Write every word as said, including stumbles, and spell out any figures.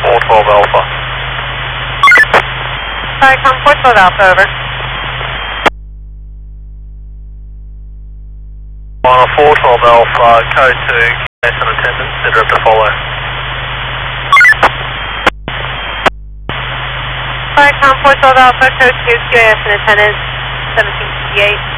four twelve Alpha. Vicom four twelve Alpha, over. On four twelve Alpha, code two, case and attendance, center up to follow. Vicom four twelve Alpha, code two, Q A S and attendance, seventeen fifty-eight.